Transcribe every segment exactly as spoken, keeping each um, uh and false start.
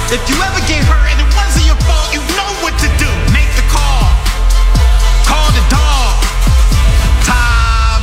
If you ever get hurt and it wasn't your fault, you know what to do. Make the call. Call the dog. Top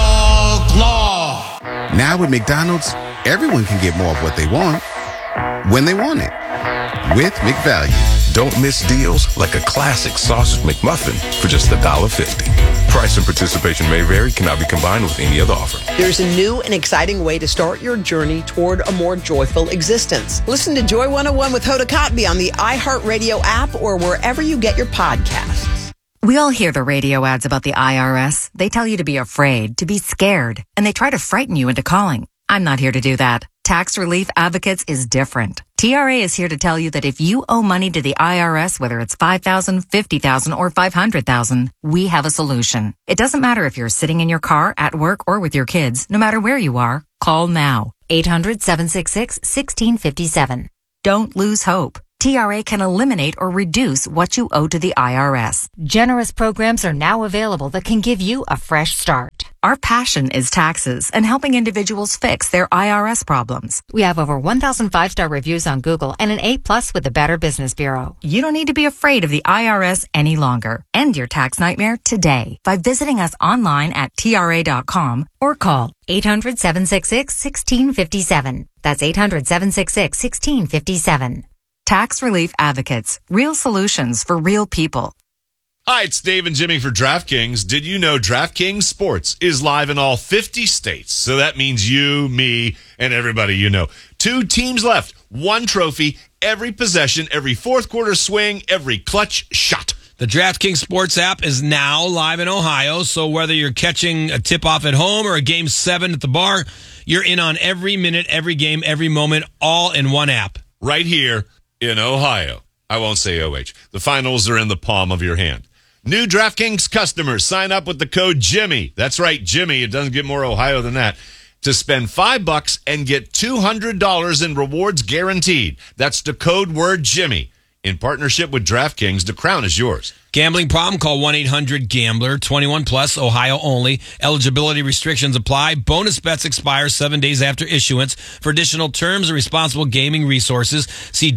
Dog Law. Now with McDonald's, everyone can get more of what they want when they want it. With McValue. Don't miss deals like a classic sausage McMuffin for just one dollar fifty. Price and participation may vary, cannot be combined with any other offer. There's a new and exciting way to start your journey toward a more joyful existence. Listen to Joy one oh one with Hoda Kotb on the iHeartRadio app or wherever you get your podcasts. We all hear the radio ads about the I R S. They tell you to be afraid, to be scared, and they try to frighten you into calling. I'm not here to do that. Tax Relief Advocates is different. T R A is here to tell you that if you owe money to the I R S, whether it's five thousand dollars, fifty thousand dollars, or five hundred thousand dollars, we have a solution. It doesn't matter if you're sitting in your car, at work, or with your kids. No matter where you are, call now. eight hundred, seven six six, one six five seven. Don't lose hope. T R A can eliminate or reduce what you owe to the I R S. Generous programs are now available that can give you a fresh start. Our passion is taxes and helping individuals fix their I R S problems. We have over one thousand five-star reviews on Google and an A plus with the Better Business Bureau. You don't need to be afraid of the I R S any longer. End your tax nightmare today by visiting us online at T R A dot com or call eight hundred, seven six six, one six five seven. That's eight hundred, seven six six, one six five seven. Tax Relief Advocates. Real solutions for real people. Hi, it's Dave and Jimmy for DraftKings. Did you know DraftKings Sports is live in all fifty states? So that means you, me, and everybody you know. Two teams left, one trophy, every possession, every fourth quarter swing, every clutch shot. The DraftKings Sports app is now live in Ohio, so whether you're catching a tip-off at home or a game seven at the bar, you're in on every minute, every game, every moment, all in one app. Right here in Ohio. I won't say O H. The finals are in the palm of your hand. New DraftKings customers, sign up with the code Jimmy. That's right, Jimmy. It doesn't get more Ohio than that. To spend five bucks and get two hundred dollars in rewards guaranteed. That's the code word Jimmy. In partnership with DraftKings, the crown is yours. Gambling problem? Call one eight hundred gambler. twenty-one plus, Ohio only. Eligibility restrictions apply. Bonus bets expire seven days after issuance. For additional terms and responsible gaming resources, see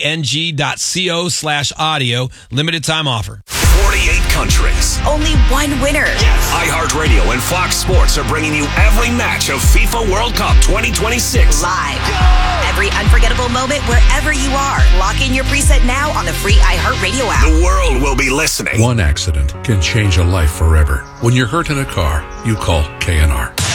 dkng.co slash audio. Limited time offer. forty-eight countries. Only one winner. Yes. iHeartRadio and Fox Sports are bringing you every match of FIFA World Cup twenty twenty-six. Live. Go! Every unforgettable moment wherever you are. Lock in your preset now on the free iHeartRadio app. The world will be listening. One accident can change a life forever. When you're hurt in a car, you call K N R.